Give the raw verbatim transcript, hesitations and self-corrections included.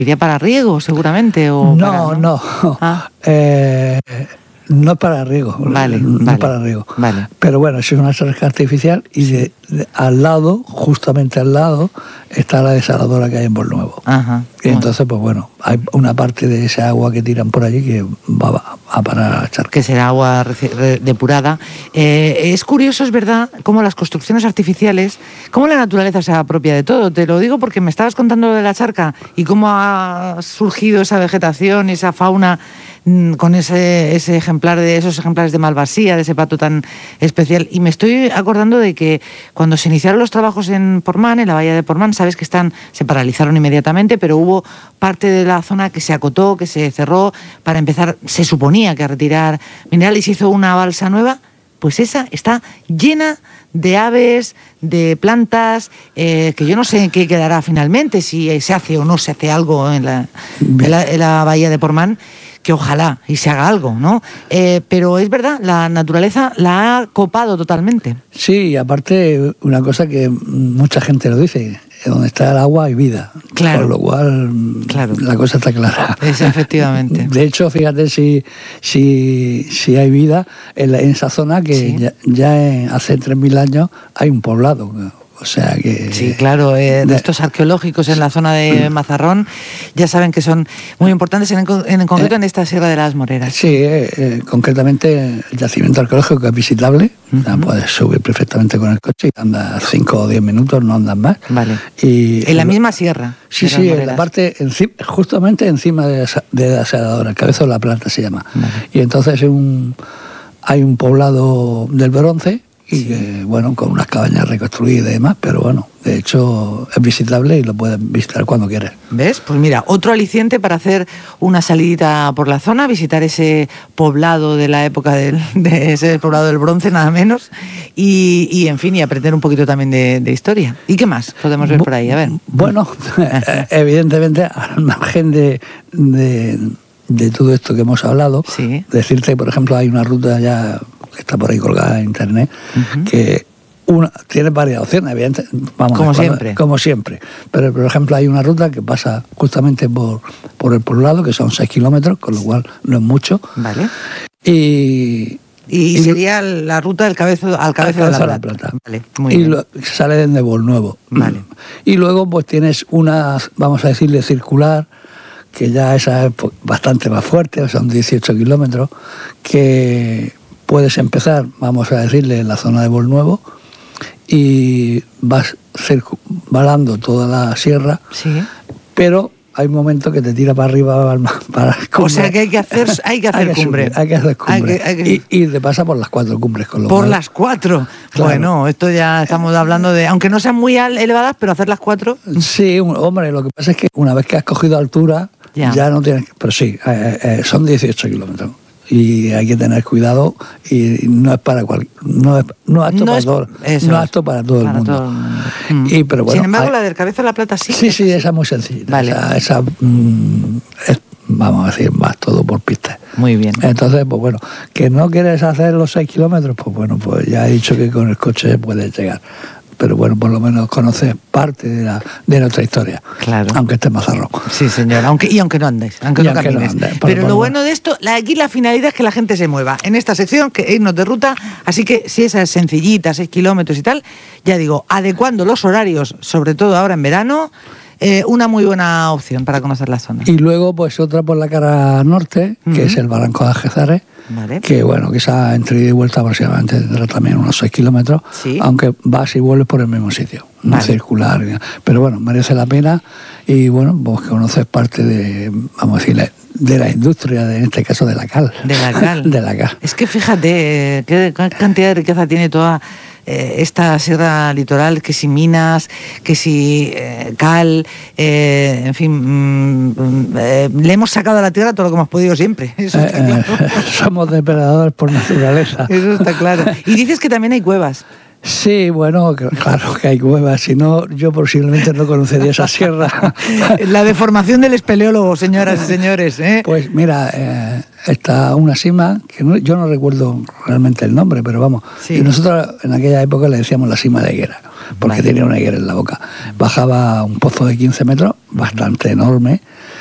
Iría para riego, seguramente. O no, para, no. no. Ah. Eh, no es para riego. Vale, no vale, es para riego. Vale. Pero bueno, es una charca artificial y Sí. de, de, al lado, justamente al lado, está la desaladora que hay en Bolnuevo. Ajá. Y entonces, pues bueno, hay una parte de ese agua que tiran por allí que va a parar a la charca. Que será agua depurada. Eh, es curioso, es verdad, cómo las construcciones artificiales, cómo la naturaleza se apropia de todo. Te lo digo porque me estabas contando lo de la charca y cómo ha surgido esa vegetación y esa fauna con ese, ese ejemplar de esos ejemplares de malvasía, de ese pato tan especial. Y me estoy acordando de que cuando se iniciaron los trabajos en Portmán, en la bahía de Portmán, sabes que están, se paralizaron inmediatamente, pero hubo parte de la zona que se acotó, que se cerró, para empezar, se suponía que a retirar mineral y se hizo una balsa nueva. Pues esa está llena de aves, de plantas, eh, que yo no sé en qué quedará finalmente, si se hace o no se hace algo en la, en la, en la bahía de Portmán, que ojalá y se haga algo, ¿no? Eh, pero es verdad, la naturaleza la ha copado totalmente. Sí, y aparte, una cosa que mucha gente lo dice, donde está el agua hay vida. Claro. Con lo cual, claro. la cosa está clara. Es, efectivamente. De hecho, fíjate si, si, si hay vida en, la, en esa zona que sí. ya, ya en, hace tres mil años hay un poblado. O sea que... Sí, claro, eh, de estos arqueológicos en la zona de Mazarrón ya saben que son muy importantes, en, en concreto en esta Sierra de las Moreras. Sí, eh, eh, concretamente el yacimiento arqueológico que es visitable, uh-huh. ya puedes subir perfectamente con el coche y andas cinco o diez minutos, no andas más. Vale. Y, ¿En la misma sierra? Sí, sí, en la parte, justamente encima de, de la asadora, el Cabezo de la Plata se llama. Vale. Y entonces un, hay un poblado del bronce, y que, bueno, con unas cabañas reconstruidas y demás, pero bueno, de hecho es visitable y lo puedes visitar cuando quieres. ¿Ves? Pues mira, otro aliciente para hacer una salidita por la zona, visitar ese poblado de la época del, de ese poblado del bronce, nada menos, y, y en fin, y aprender un poquito también de, de historia. ¿Y qué más podemos ver por ahí? A ver. Bueno, evidentemente, al margen de... de de todo esto que hemos hablado, sí. decirte, por ejemplo, hay una ruta ya que está por ahí colgada en internet, uh-huh. que una, tiene varias opciones, evidentemente, vamos como a ver, siempre. Como siempre. Pero, por ejemplo, hay una ruta que pasa justamente por, por el poblado, que son seis kilómetros, con lo cual no es mucho. Vale. Y... Y, y sería la ruta del cabezo, al cabezo de la, la Plata. Plata. Vale, muy y bien. Lo, sale desde Bolnuevo. Vale. Y luego pues tienes una, vamos a decirle, circular, que ya esa es bastante más fuerte, son dieciocho kilómetros, que puedes empezar, vamos a decirle, en la zona de Bolnuevo y vas circunvalando toda la sierra, sí. pero hay un momento que te tira para arriba para cumbre. O sea que hay que hacer, hay que hacer hay que cumbre. Subir, hay que hacer cumbre. Hay que, hay que... Y, y te pasa por las cuatro cumbres. Con lo por cual, las cuatro. Claro. Bueno, esto ya estamos hablando de, aunque no sean muy elevadas, pero hacer las cuatro. Sí, hombre, lo que pasa es que una vez que has cogido altura, ya, ya no tienes, pero sí, eh, eh, son dieciocho kilómetros. Y hay que tener cuidado y no es para cual, no es, no es apto no para es, todo, eso, no es apto para todo para el mundo. Todo el mundo. Y, pero bueno, sin embargo, hay, la del Cabezo de la Plata sí. Sí, sí, esa es muy sencilla. Vale. Esa, esa mmm, es, vamos a decir, más todo por pistas. Muy bien. Entonces, pues bueno, que no quieres hacer los seis kilómetros, pues bueno, pues ya he dicho que con el coche puedes llegar. Pero bueno, por lo menos conoces parte de, la, de nuestra historia. Claro. Aunque estés Mazarrón. Sí, señor. Aunque, y aunque no andes, aunque y no aunque camines. No andes, pero lo bueno de esto, la, aquí la finalidad es que la gente se mueva. En esta sección, que irnos de ruta, así que si esa es sencillita, seis kilómetros y tal, ya digo, adecuando los horarios, sobre todo ahora en verano, eh, una muy buena opción para conocer la zona. Y luego, pues otra por la cara norte, uh-huh. que es el Barranco de Algézares. Vale. Que bueno, que esa entre ida y vuelta aproximadamente tendrá también unos seis kilómetros, ¿sí? Aunque vas y vuelves por el mismo sitio, no vale. circular. Pero bueno, merece la pena y bueno, pues conoces parte de, vamos a decirle, de la industria, de, en este caso de la cal. De la cal. de la cal. Es que fíjate, qué cantidad de riqueza tiene toda eh, esta sierra litoral, que si minas, que si eh, cal, eh, en fin, mm, eh, le hemos sacado a la tierra todo lo que hemos podido siempre. Eso está eh, claro. eh, somos depredadores por naturaleza. Eso está claro. Y dices que también hay cuevas. Sí, bueno, claro que hay cuevas, si no, yo posiblemente no conocería esa sierra. La deformación del espeleólogo, señoras y señores. ¿eh? Pues mira, eh, está una cima, que no, yo no recuerdo realmente el nombre, pero vamos, sí. Y nosotros en aquella época le decíamos la cima de higuera, porque vale. tenía una higuera en la boca. Bajaba un pozo de quince metros, bastante enorme,